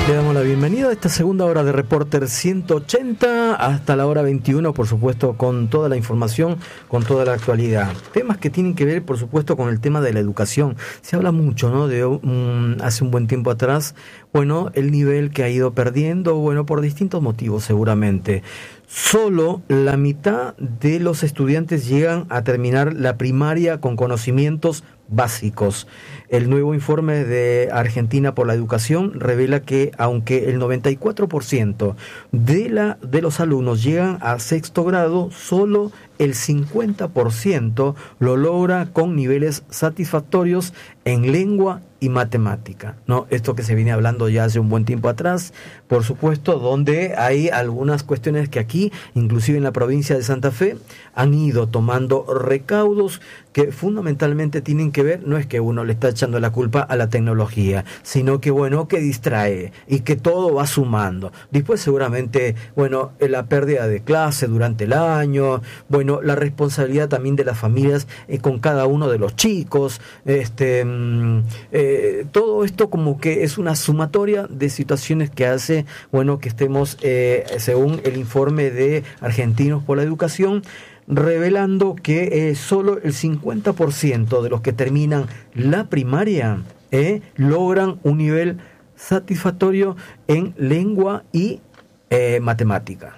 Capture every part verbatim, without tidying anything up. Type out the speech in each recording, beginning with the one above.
Le damos la bienvenida a esta segunda hora de Reporter ciento ochenta hasta la hora veintiuno, por supuesto, con toda la información, con toda la actualidad. Temas que tienen que ver, por supuesto, con el tema de la educación. Se habla mucho, ¿no? De um, hace un buen tiempo atrás, bueno, el nivel que ha ido perdiendo, bueno, por distintos motivos seguramente. Solo la mitad de los estudiantes llegan a terminar la primaria con conocimientos básicos. El nuevo informe de Argentina por la Educación revela que aunque el noventa y cuatro por ciento de, la, de los alumnos llegan a sexto grado, solo el cincuenta por ciento lo logra con niveles satisfactorios en lengua y matemática, ¿no? Esto que se viene hablando ya hace un buen tiempo atrás, por supuesto, donde hay algunas cuestiones que aquí, inclusive en la provincia de Santa Fe, han ido tomando recaudos que fundamentalmente tienen que ver, no es que uno le está echando la culpa a la tecnología, sino que, bueno, que distrae y que todo va sumando. Después seguramente, bueno, la pérdida de clase durante el año, bueno, la responsabilidad también de las familias eh, con cada uno de los chicos, este, eh, todo esto como que es una sumatoria de situaciones que hace, bueno, que estemos, eh, según el informe de Argentinos por la Educación, revelando que eh, solo el cincuenta por ciento de los que terminan la primaria eh, logran un nivel satisfactorio en lengua y eh, matemática.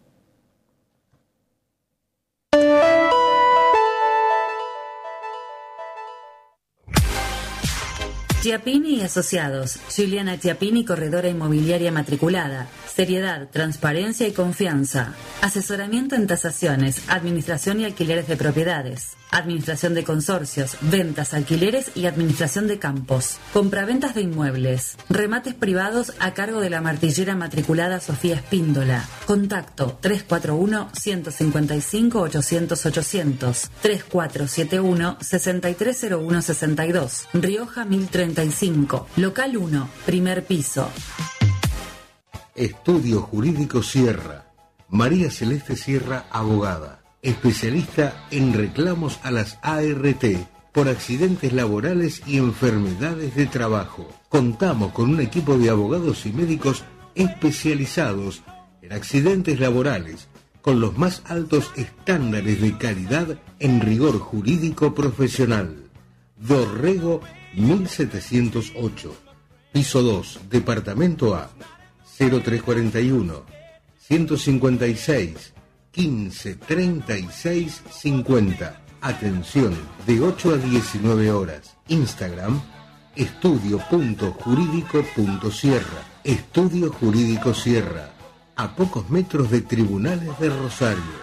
Chiappini y Asociados. Juliana Chiappini, corredora inmobiliaria matriculada. Seriedad, transparencia y confianza. Asesoramiento en tasaciones, administración y alquileres de propiedades. Administración de consorcios, ventas, alquileres y administración de campos. Compraventas de inmuebles. Remates privados a cargo de la martillera matriculada Sofía Espíndola. Contacto tres cuatro uno, uno cinco cinco, ochocientos, ochocientos. tres cuatro siete uno, seis tres cero uno seis dos. Rioja mil treinta y cinco. Local uno, primer piso. Estudio Jurídico Sierra. María Celeste Sierra, abogada. Especialista en reclamos a las A R T por accidentes laborales y enfermedades de trabajo. Contamos con un equipo de abogados y médicos especializados en accidentes laborales, con los más altos estándares de calidad en rigor jurídico profesional. Dorrego mil setecientos ocho, piso dos, departamento A, cero tres cuarenta y uno, ciento cincuenta y seis, quince, treinta y seis, cincuenta. Atención de ocho a diecinueve horas. Instagram, estudio punto jurídico punto sierra. Estudio Jurídico Sierra, a pocos metros de Tribunales de Rosario.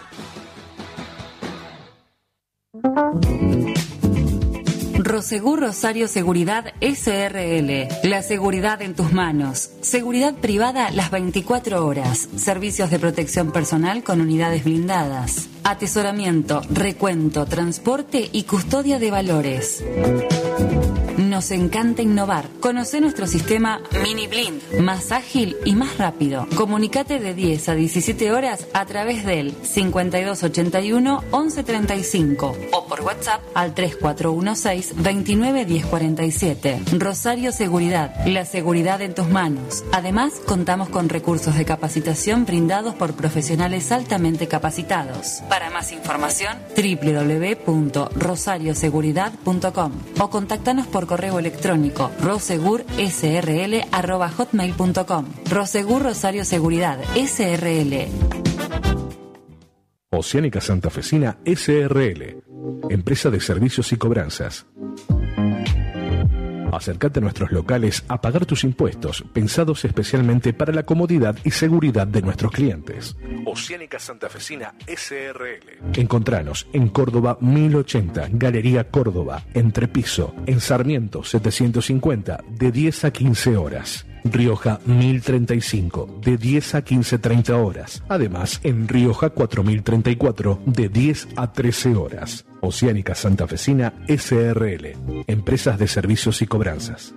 Prosegur Rosario Seguridad S R L. La seguridad en tus manos. Seguridad privada las veinticuatro horas. Servicios de protección personal con unidades blindadas. Atesoramiento, recuento, transporte y custodia de valores. Nos encanta innovar. Conoce nuestro sistema Mini Blind, más ágil y más rápido. Comunicate de diez a diecisiete horas a través del cincuenta y dos ochenta y uno, once treinta y cinco o por WhatsApp al tres cuatro uno seis, veintinueve diez cuarenta y siete. Rosario Seguridad, la seguridad en tus manos. Además, contamos con recursos de capacitación brindados por profesionales altamente capacitados. Para más información, doble u doble u doble u punto rosario seguridad punto com o contáctanos por correo electrónico rosegurSRL arroba hotmail punto com. Rosegur Rosario Seguridad S R L. Oceánica Santafesina S R L, empresa de servicios y cobranzas. Acércate a nuestros locales a pagar tus impuestos, pensados especialmente para la comodidad y seguridad de nuestros clientes. Oceánica Santafesina S R L. Encontranos en Córdoba mil ochenta, Galería Córdoba, Entrepiso, en Sarmiento setecientos cincuenta, de diez a quince horas. Rioja mil treinta y cinco, de diez a quince treinta horas. Además, en Rioja cuatro mil treinta y cuatro, de diez a trece horas. Oceánica Santafesina S R L, empresas de servicios y cobranzas.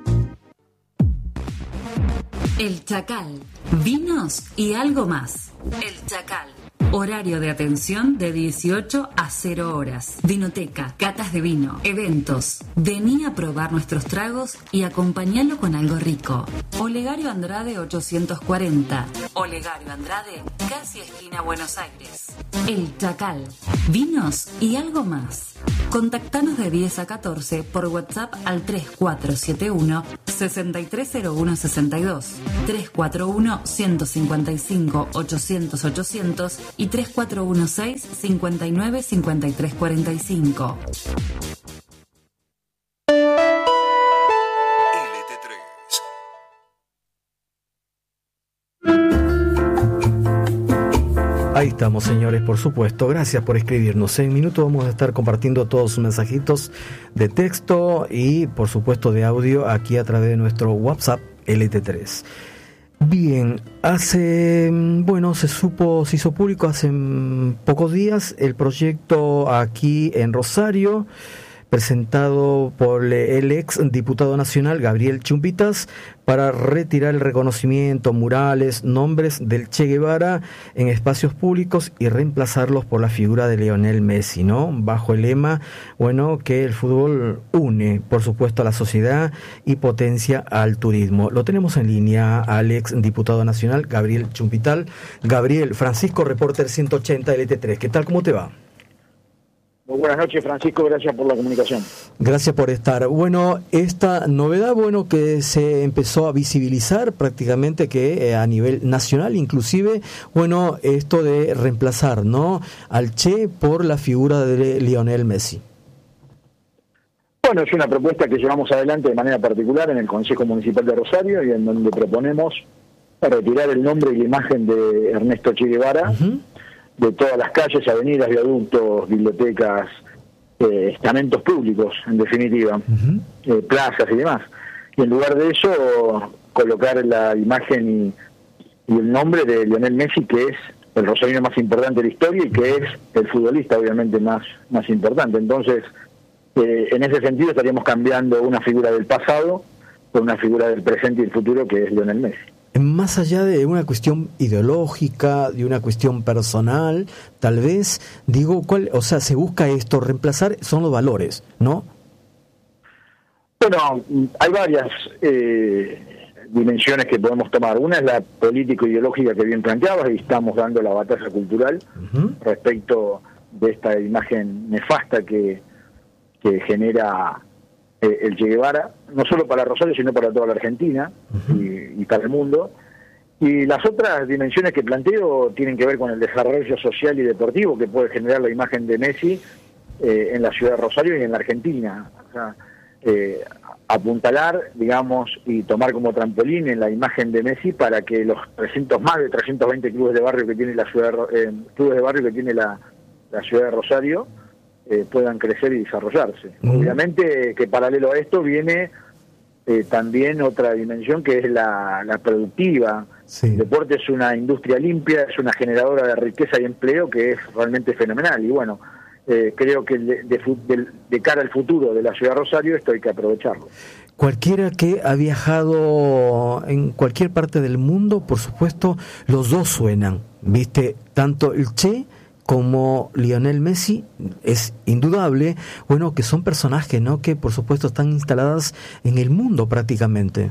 El Chacal, vinos y algo más. El Chacal, Horario de atención de dieciocho a cero horas. Vinoteca, catas de vino, eventos. Vení a probar nuestros tragos y acompañalo con algo rico. Olegario Andrade ochocientos cuarenta. Olegario Andrade, casi esquina Buenos Aires. El Chacal. Vinos y algo más. Contactanos de diez a catorce por WhatsApp al tres cuatro siete uno, seis tres cero uno seis dos, tres cuatro uno, uno cinco cinco, ochocientos, ochocientos y tres cuatro uno seis, cinco nueve, cinco tres cuatro cinco. Ahí estamos, señores, por supuesto. Gracias por escribirnos. En minutos vamos a estar compartiendo todos sus mensajitos de texto y, por supuesto, de audio aquí a través de nuestro WhatsApp L T tres. Bien, hace, bueno, se supo, se hizo público hace pocos días el proyecto aquí en Rosario, presentado por el ex diputado nacional Gabriel Chumbitas para retirar el reconocimiento, murales, nombres del Che Guevara en espacios públicos y reemplazarlos por la figura de Lionel Messi, ¿no? Bajo el lema, bueno, que el fútbol une, por supuesto, a la sociedad y potencia al turismo. Lo tenemos en línea al ex diputado nacional Gabriel Chumbital. Gabriel, Francisco, Reporter ciento ochenta L T tres. ¿Qué tal? ¿Cómo te va? Muy buenas noches, Francisco, gracias por la comunicación. Gracias por estar. Bueno, esta novedad, bueno, que se empezó a visibilizar prácticamente que eh, a nivel nacional, inclusive, bueno, esto de reemplazar, ¿no?, al Che por la figura de Lionel Messi. Bueno, es una propuesta que llevamos adelante de manera particular en el Consejo Municipal de Rosario y en donde proponemos retirar el nombre y la imagen de Ernesto Che Guevara, uh-huh, de todas las calles, avenidas, viaductos, bibliotecas, eh, estamentos públicos, en definitiva, uh-huh, eh, plazas y demás. Y en lugar de eso, colocar la imagen y, y el nombre de Lionel Messi, que es el rosarino más importante de la historia y que es el futbolista, obviamente, más, más importante. Entonces, eh, en ese sentido, estaríamos cambiando una figura del pasado por una figura del presente y el futuro, que es Lionel Messi. Más allá de una cuestión ideológica, de una cuestión personal, tal vez, digo, ¿cuál, o sea, se busca esto, reemplazar, son los valores, ¿no? Bueno, hay varias eh, dimensiones que podemos tomar. Una es la político-ideológica que bien planteabas, y estamos dando la batalla cultural, uh-huh, respecto de esta imagen nefasta que, que genera el Che Guevara, no solo para Rosario, sino para toda la Argentina, uh-huh, y, y para el mundo. Y las otras dimensiones que planteo tienen que ver con el desarrollo social y deportivo que puede generar la imagen de Messi eh, en la ciudad de Rosario y en la Argentina. O sea, eh, apuntalar, digamos, y tomar como trampolín en la imagen de Messi para que los trescientos, más de trescientos veinte clubes de barrio que tiene la ciudad, eh, clubes de barrio que tiene la, la ciudad de Rosario Eh, puedan crecer y desarrollarse. Mm. Obviamente que paralelo a esto viene eh, también otra dimensión que es la, la productiva. Sí. El deporte es una industria limpia, es una generadora de riqueza y empleo que es realmente fenomenal. Y bueno, eh, creo que de, de, de, de cara al futuro de la ciudad de Rosario esto hay que aprovecharlo. Cualquiera que ha viajado en cualquier parte del mundo, por supuesto, los dos suenan, ¿viste? Tanto el Che como Lionel Messi, es indudable, bueno, que son personajes, ¿no?, que por supuesto están instaladas en el mundo prácticamente.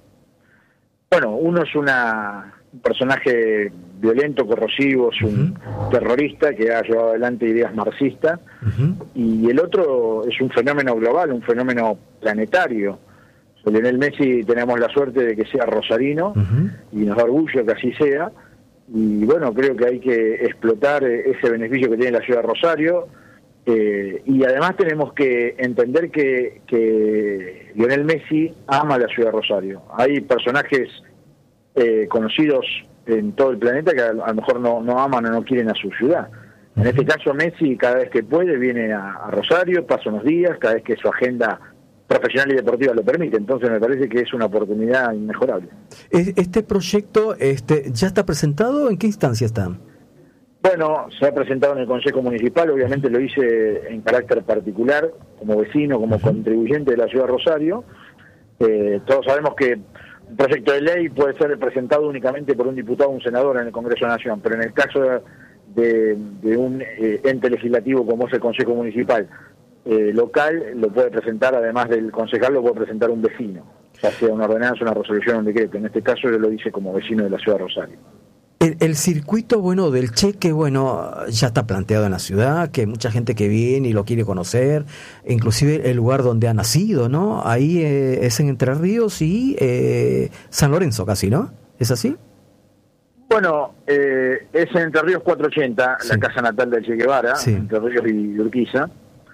Bueno, uno es una, un personaje violento, corrosivo, es un uh-huh, terrorista que ha llevado adelante ideas marxistas, uh-huh, y el otro es un fenómeno global, un fenómeno planetario. Lionel Messi tenemos la suerte de que sea rosarino, uh-huh, y nos da orgullo que así sea. Y bueno, creo que hay que explotar ese beneficio que tiene la ciudad de Rosario, eh, y además tenemos que entender que, que Lionel Messi ama la ciudad de Rosario. Hay personajes eh, conocidos en todo el planeta que a, a lo mejor no, no aman o no quieren a su ciudad. En este caso Messi cada vez que puede viene a, a Rosario, pasa unos días, cada vez que su agenda profesional y deportiva lo permite, entonces me parece que es una oportunidad inmejorable. ¿Este proyecto este ya está presentado? ¿En qué instancia está? Bueno, se ha presentado en el Consejo Municipal, obviamente lo hice en carácter particular, como vecino, como uh-huh, contribuyente de la ciudad de Rosario. Eh, todos sabemos que un proyecto de ley puede ser presentado únicamente por un diputado o un senador en el Congreso de la Nación, pero en el caso de, de, de un eh, ente legislativo como es el Consejo Municipal eh, local, lo puede presentar, además del concejal, lo puede presentar un vecino, ya sea una ordenanza, una resolución, un decreto. En este caso yo lo hice como vecino de la ciudad de Rosario. El, el circuito, bueno, del cheque, bueno, ya está planteado en la ciudad, que mucha gente que viene y lo quiere conocer, inclusive el lugar donde ha nacido, ¿no? Ahí eh, es en Entre Ríos y eh, San Lorenzo casi, ¿no? ¿Es así? Bueno, eh, es en Entre Ríos cuatrocientos ochenta, sí. La casa natal del Che Guevara, sí. Entre Ríos y Urquiza.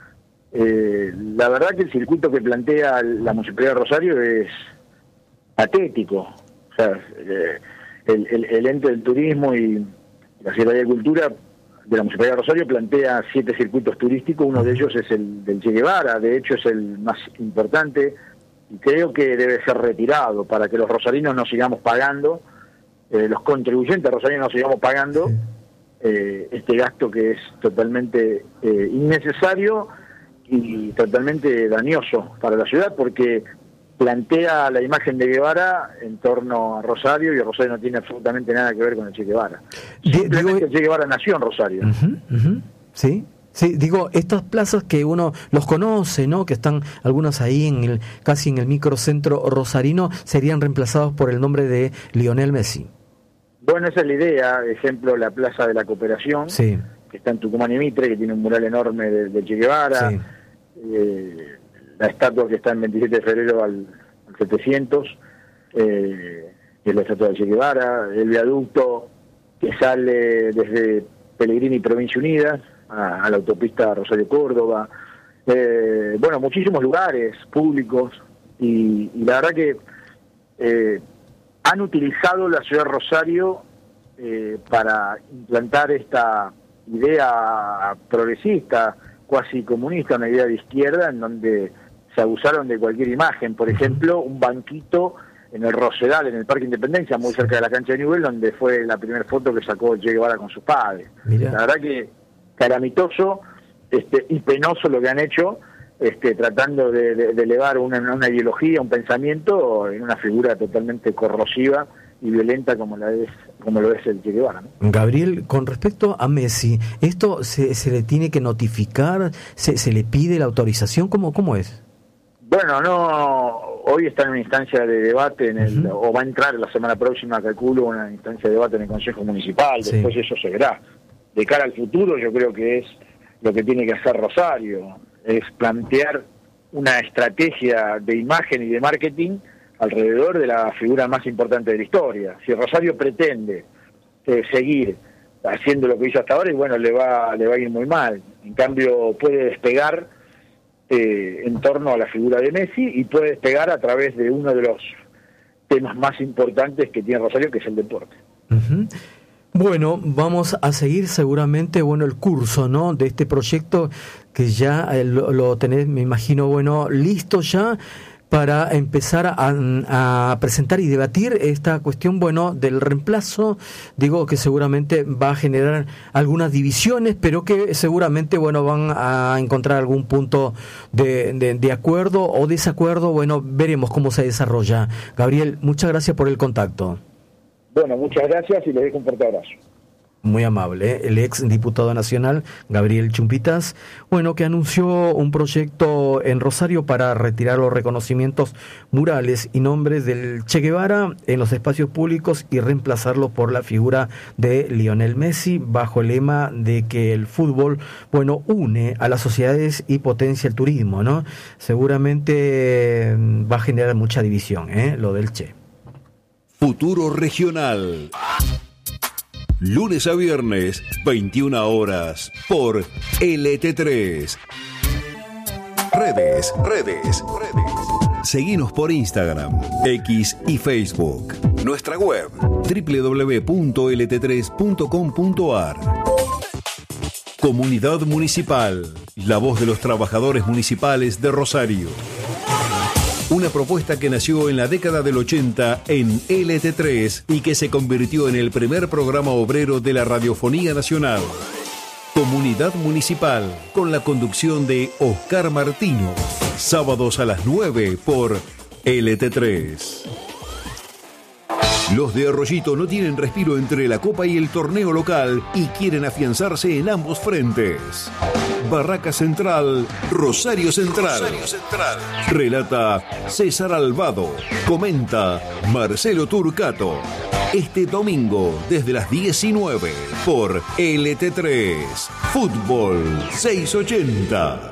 Eh, la verdad que el circuito que plantea la Municipalidad de Rosario es patético. O sea, eh, el, el, el ente del turismo y la Secretaría de Cultura de la Municipalidad de Rosario plantea siete circuitos turísticos, uno de ellos es el del Che Guevara, de hecho es el más importante y creo que debe ser retirado para que los rosarinos no sigamos pagando, eh, los contribuyentes rosarinos no sigamos pagando sí. eh, este gasto que es totalmente eh, innecesario y totalmente dañoso para la ciudad, porque plantea la imagen de Guevara en torno a Rosario, y Rosario no tiene absolutamente nada que ver con el Che Guevara. Simplemente digo, el Che Guevara nació en Rosario. Uh-huh, uh-huh, sí, sí, digo, estas plazas que uno los conoce, ¿no? Que están algunas ahí en el casi en el microcentro rosarino, serían reemplazados por el nombre de Lionel Messi. Bueno, esa es la idea. Ejemplo, la Plaza de la Cooperación, sí. que está en Tucumán y Mitre, que tiene un mural enorme de, de Che Guevara. Sí. Eh, la estatua que está en veintisiete de febrero al, al setecientos, eh, que es la estatua de Che Guevara, el viaducto que sale desde Pellegrini y Provincia Unidas a, a la autopista Rosario-Córdoba, eh, bueno, muchísimos lugares públicos, y, y la verdad que eh, han utilizado la ciudad de Rosario eh, para implantar esta idea progresista, cuasi comunista, una idea de izquierda, en donde se abusaron de cualquier imagen. Por ejemplo, un banquito en el Rosedal, en el Parque Independencia, muy cerca de la cancha de Newell, donde fue la primera foto que sacó Che Guevara con sus padres. Mirá. La verdad que calamitoso este, y penoso lo que han hecho, este, tratando de, de, de elevar una, una ideología, un pensamiento, en una figura totalmente corrosiva y violenta como la es como lo es el Che Guevara, ¿no? Gabriel, con respecto a Messi, ¿esto se, se le tiene que notificar? ¿Se, se le pide la autorización? ¿Cómo, cómo es? Bueno, no, hoy está en una instancia de debate, en el, uh-huh. o va a entrar la semana próxima, calculo, una instancia de debate en el Consejo Municipal, sí. Después eso se verá. De cara al futuro, yo creo que es lo que tiene que hacer Rosario, es plantear una estrategia de imagen y de marketing alrededor de la figura más importante de la historia. Si Rosario pretende eh, seguir haciendo lo que hizo hasta ahora, y bueno, le va le va a ir muy mal. En cambio, puede despegar eh, en torno a la figura de Messi, y puede despegar a través de uno de los temas más importantes que tiene Rosario, que es el deporte. Uh-huh. Bueno, vamos a seguir seguramente, bueno, el curso, ¿no?, de este proyecto que ya eh, lo, lo tenés, me imagino, bueno, listo ya para empezar a, a presentar y debatir esta cuestión, bueno, del reemplazo. Digo que seguramente va a generar algunas divisiones, pero que seguramente, bueno, van a encontrar algún punto de, de, de acuerdo o desacuerdo. Bueno, veremos cómo se desarrolla. Gabriel, muchas gracias por el contacto. Bueno, muchas gracias y les dejo un fuerte abrazo. Muy amable, ¿eh? El ex diputado nacional Gabriel Chumpitas, bueno, que anunció un proyecto en Rosario para retirar los reconocimientos murales y nombres del Che Guevara en los espacios públicos y reemplazarlo por la figura de Lionel Messi, bajo el lema de que el fútbol, bueno, une a las sociedades y potencia el turismo, ¿no? Seguramente va a generar mucha división, ¿eh?, lo del Che. Futuro Regional. Lunes a viernes, veintiuna horas, por L T tres. Redes, redes, redes. Seguinos por Instagram, X y Facebook. Nuestra web, doble u doble u doble u punto l t tres punto com punto a r. Comunidad Municipal, la voz de los trabajadores municipales de Rosario. Una propuesta que nació en la década del ochenta en L T tres y que se convirtió en el primer programa obrero de la radiofonía nacional. Comunidad Municipal, con la conducción de Oscar Martino. Sábados a las nueve por L T tres. Los de Arroyito no tienen respiro entre la Copa y el torneo local y quieren afianzarse en ambos frentes. Barraca Central, Rosario Central. Rosario Central. Relata César Albado. Comenta Marcelo Turcato. Este domingo desde las diecinueve por L T tres Fútbol seiscientos ochenta.